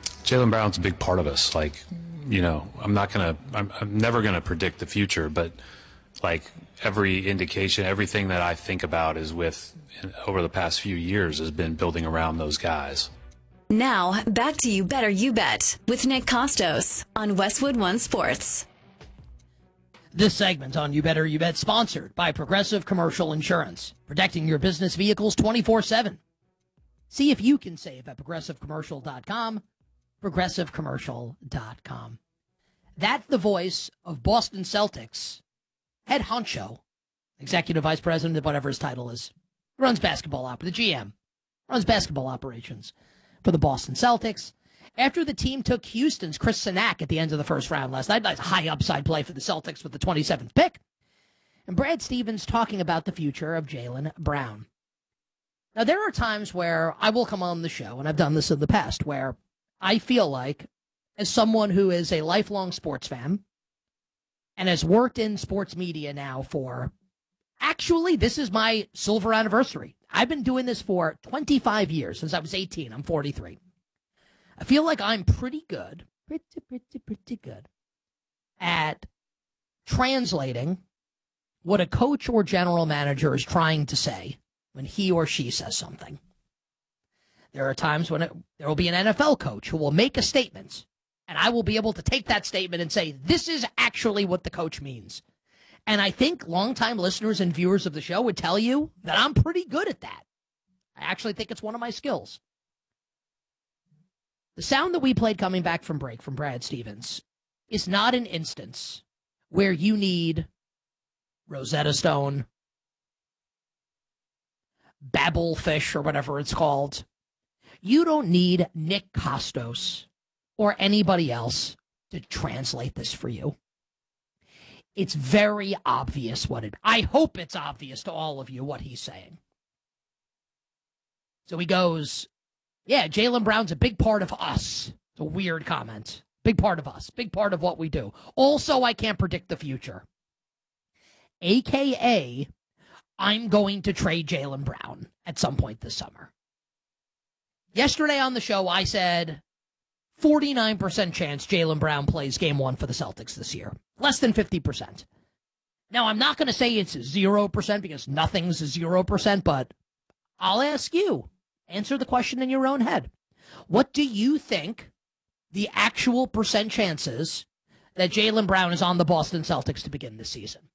Jaylen Brown's a big part of us. Like, I'm never gonna predict the future, but like every indication, everything that I think about over the past few years has been building around those guys. Now, back to You Better You Bet with Nick Costos on Westwood One Sports. This segment on You Better You Bet sponsored by Progressive Commercial Insurance, protecting your business vehicles 24/7. See if you can save at progressivecommercial.com, progressivecommercial.com. That's the voice of Boston Celtics head honcho, executive vice president, whatever his title is, runs basketball the GM, runs basketball operations for the Boston Celtics. After the team took Houston's Chris Sinak at the end of the first round last night, that's a high upside play for the Celtics with the 27th pick. And Brad Stevens talking about the future of Jaylen Brown. Now, there are times where I will come on the show, and I've done this in the past, where I feel like, as someone who is a lifelong sports fan and has worked in sports media now for, actually, this is my silver anniversary. I've been doing this for 25 years, since I was 18. I'm 43. I feel like I'm pretty good at translating what a coach or general manager is trying to say when he or she says something. There are times when there will be an NFL coach who will make a statement, and I will be able to take that statement and say, this is actually what the coach means. And I think longtime listeners and viewers of the show would tell you that I'm pretty good at that. I actually think it's one of my skills. The sound that we played coming back from break from Brad Stevens is not an instance where you need Rosetta Stone, Babelfish, or whatever it's called. You don't need Nick Costos or anybody else to translate this for you. It's very obvious I hope it's obvious to all of you what he's saying. So he goes, yeah, Jaylen Brown's a big part of us. It's a weird comment. Big part of us. Big part of what we do. Also, I can't predict the future. AKA, I'm going to trade Jaylen Brown at some point this summer. Yesterday on the show, I said 49% chance Jaylen Brown plays game 1 for the Celtics this year. Less than 50%. Now, I'm not going to say it's 0% because nothing's 0%, but I'll ask you. Answer the question in your own head. What do you think the actual percent chances that Jaylen Brown is on the Boston Celtics to begin this season?